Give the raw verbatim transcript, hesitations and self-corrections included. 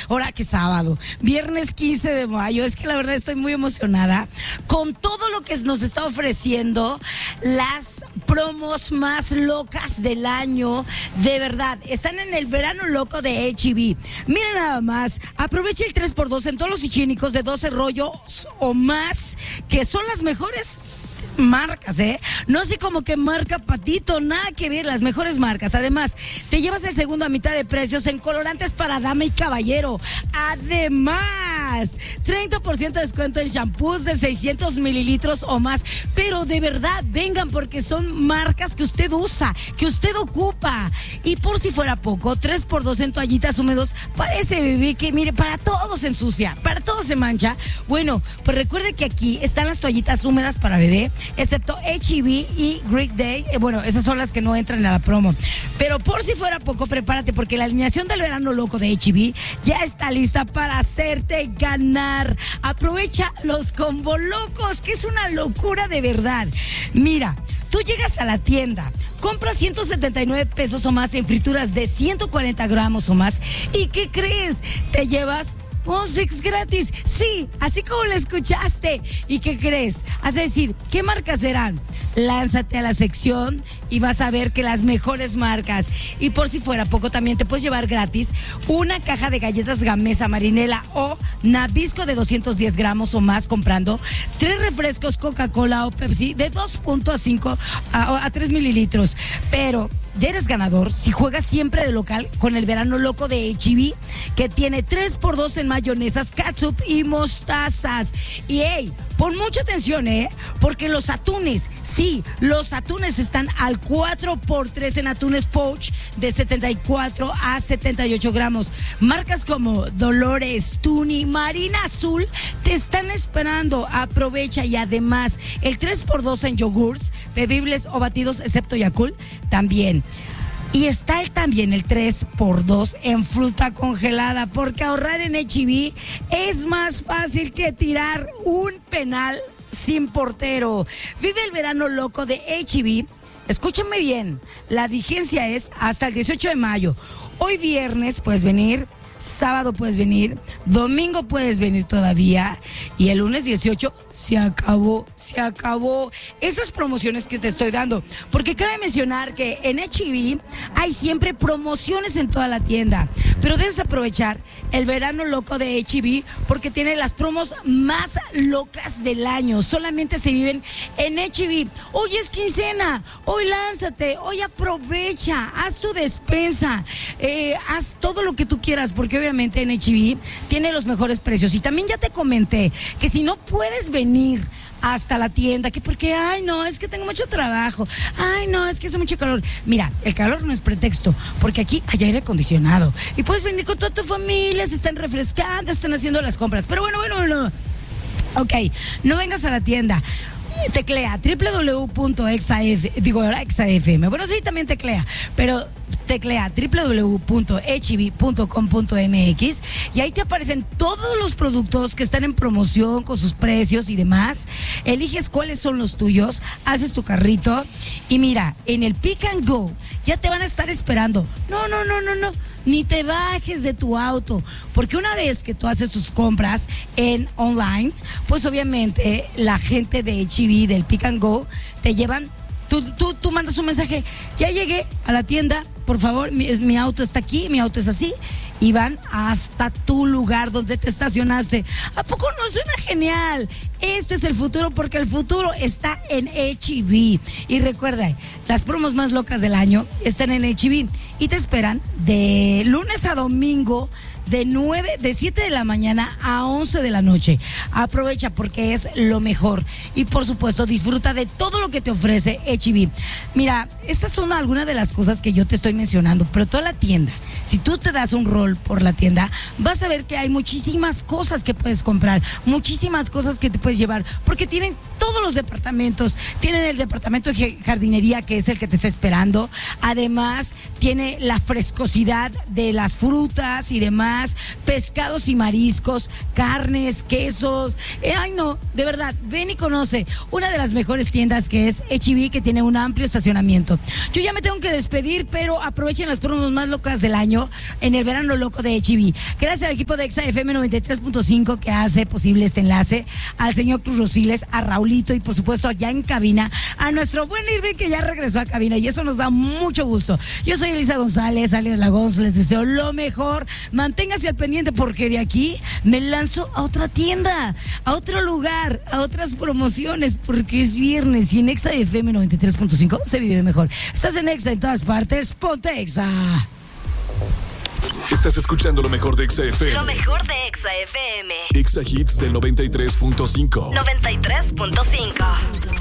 ahora que sábado, viernes quince de mayo, es que la verdad estoy muy emocionada con todo lo que nos está ofreciendo las promos más locas del año. De verdad, están en el verano loco de H E B. Miren nada más, aprovecha el tres por dos en todos los higiénicos de doce rollos o más, que son las mejores marcas, ¿eh? No sé como que marca Patito, nada que ver, las mejores marcas. Además, te llevas el segundo a mitad de precios en colorantes para dama y caballero. Además, treinta por ciento de descuento en shampoos de seiscientos mililitros o más. Pero de verdad, vengan porque son marcas que usted usa, que usted ocupa. Y por si fuera poco, tres por dos en toallitas húmedos para ese bebé que, mire, para todos se ensucia, para todos se mancha. Bueno, pues recuerde que aquí están las toallitas húmedas para bebé, excepto H E B y Greek Day. Eh, bueno, esas son las que no entran a la promo. Pero por si fuera poco, prepárate porque la alineación del verano loco de H E B ya está lista para hacerte ganar. Aprovecha los combo locos, que es una locura de verdad. Mira, tú llegas a la tienda, compras ciento setenta y nueve pesos o más en frituras de ciento cuarenta gramos o más. ¿Y qué crees? Te llevas un Six gratis. Sí, así como lo escuchaste. ¿Y qué crees? Has de decir, ¿qué marcas serán? Lánzate a la sección y vas a ver que las mejores marcas. Y por si fuera poco, también te puedes llevar gratis una caja de galletas Gamesa Marinela o Nabisco de doscientos diez gramos o más comprando tres refrescos Coca-Cola o Pepsi de dos punto cinco a, a tres mililitros. Pero ya eres ganador si juegas siempre de local con el verano loco de H E B, que tiene tres por dos en mayonesas, catsup y mostazas. Y hey, pon mucha atención, ¿eh? Porque los atunes, sí, los atunes están al cuatro por tres en atunes Poach de setenta y cuatro a setenta y ocho gramos. Marcas como Dolores, Tuni, Marina Azul te están esperando. Aprovecha. Y además, el tres por dos en yogurts, bebibles o batidos, excepto Yakult, también. Y está el, también el tres por dos en fruta congelada, porque ahorrar en H E B es más fácil que tirar un penal sin portero. Vive el verano loco de H E B. Escúchenme bien, la vigencia es hasta el dieciocho de mayo. Hoy viernes puedes venir, sábado puedes venir, domingo puedes venir todavía y el lunes dieciocho se acabó, se acabó. Esas promociones que te estoy dando, porque cabe mencionar que en H E B hay siempre promociones en toda la tienda, pero debes aprovechar el verano loco de H E B porque tiene las promos más locas del año. Solamente se viven en H E B. Hoy es quincena, hoy lánzate, hoy aprovecha, haz tu despensa, eh, haz todo lo que tú quieras, porque porque obviamente en H E B tiene los mejores precios. Y también ya te comenté que si no puedes venir hasta la tienda, que porque, ay no, es que tengo mucho trabajo, ay no, es que hace mucho calor. Mira, el calor no es pretexto, porque aquí hay aire acondicionado y puedes venir con toda tu familia, se están refrescando, están haciendo las compras. Pero bueno, bueno, bueno, ok, no vengas a la tienda. Teclea doble u doble u doble u punto exaf, digo ahora exafm, bueno sí también teclea, pero teclea doble u doble u doble u punto h e b punto com punto m x y ahí te aparecen todos los productos que están en promoción con sus precios y demás. Eliges cuáles son los tuyos, haces tu carrito y mira, en el Pick and Go ya te van a estar esperando. No, no, no, no, no. Ni te bajes de tu auto, porque una vez que tú haces tus compras en online, pues obviamente la gente de H E B, del Pick and Go, te llevan, tú, tú, tú mandas un mensaje, ya llegué a la tienda, por favor, mi, mi auto está aquí, mi auto es así, y van hasta tu lugar donde te estacionaste. ¿A poco no suena genial? Esto es el futuro, porque el futuro está en H E B. Y recuerda, las promos más locas del año están en H E B y te esperan de lunes a domingo de nueve, de siete de la mañana a once de la noche. Aprovecha porque es lo mejor. Y por supuesto, disfruta de todo lo que te ofrece H E B. Mira, estas son algunas de las cosas que yo te estoy mencionando, pero toda la tienda, si tú te das un rol por la tienda, vas a ver que hay muchísimas cosas que puedes comprar, muchísimas cosas que te puedes llevar, porque tienen todos los departamentos. Tienen el departamento de jardinería, que es el que te está esperando. Además, tiene la frescosidad de las frutas y demás. más, pescados y mariscos, carnes, quesos. Eh, ay, no, de verdad, ven y conoce una de las mejores tiendas que es H E B, que tiene un amplio estacionamiento. Yo ya me tengo que despedir, pero aprovechen las promos más locas del año en el verano loco de H E B. Gracias al equipo de Exa F M noventa y tres punto cinco que hace posible este enlace, al señor Cruz Rosiles, a Raulito y por supuesto ya en cabina, a nuestro buen Irving que ya regresó a cabina y eso nos da mucho gusto. Yo soy Elisa González, alias Lagos, les deseo lo mejor. Manténgase al pendiente porque de aquí me lanzo a otra tienda, a otro lugar, a otras promociones, porque es viernes y en Exa F M noventa y tres punto cinco se vive mejor. Estás en Exa en todas partes, ponte Exa. Estás escuchando lo mejor de Exa F M. Lo mejor de Exa F M. Exa Hits del noventa y tres punto cinco. noventa y tres punto cinco.